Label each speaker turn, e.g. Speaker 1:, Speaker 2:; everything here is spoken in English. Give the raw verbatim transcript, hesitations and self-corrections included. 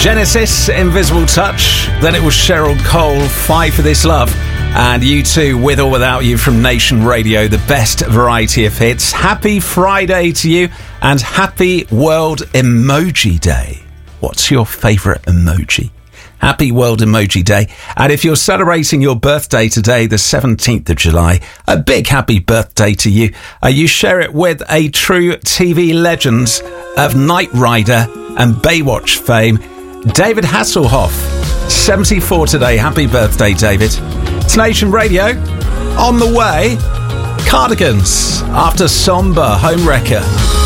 Speaker 1: Genesis, Invisible Touch. Then it was Cheryl Cole, Fight for This Love. And You Too, With or Without You from Nation Radio, the best variety of hits. Happy Friday to you and happy World Emoji Day. What's your favourite emoji? Happy World Emoji Day. And if you're celebrating your birthday today, the seventeenth of July, a big happy birthday to you. Uh, you share it with a true T V legend of Knight Rider and Baywatch fame, David Hasselhoff. seventy-four today. Happy birthday, David. It's Nation Radio. On the way, Cardigans after Somber Homewrecker.